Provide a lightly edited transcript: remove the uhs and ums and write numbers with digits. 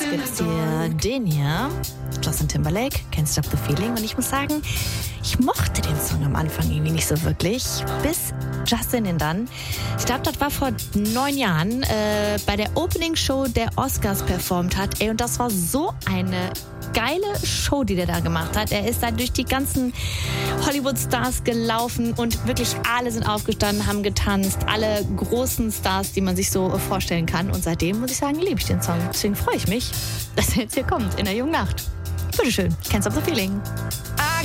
gibt's hier den hier. Justin Timberlake, Can't Stop the Feeling. Und ich muss sagen, ich mochte den Song am Anfang irgendwie nicht so wirklich, bis Justin ihn dann, ich glaube, das war vor 9 Jahren, bei der Opening-Show der Oscars performt hat. Und das war so eine geile Show, die der da gemacht hat. Er ist da durch die ganzen Hollywood-Stars gelaufen und wirklich alle sind aufgestanden, haben getanzt. Alle großen Stars, die man sich so vorstellen kann. Und seitdem, muss ich sagen, liebe ich den Song. Deswegen freue ich mich, dass er jetzt hier kommt, in der jungen Nacht. Bitteschön, Can't Stop the Feeling.